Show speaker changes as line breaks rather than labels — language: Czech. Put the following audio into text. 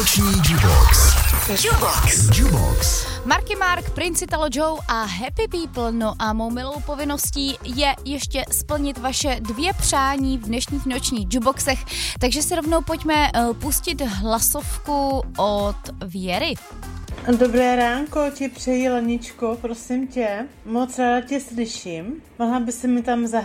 Noční Jukebox. Jukebox.
Marky Mark, Prince Italo Joe a Happy People. No a mou milou povinností je ještě splnit vaše 2 přání v dnešních nočních Jukeboxech. Takže si rovnou pojďme pustit hlasovku od Věry.
Dobré ránko, ti přeji, Leničko, prosím tě. Moc ráda tě slyším. Mohla by si mi tam zahrát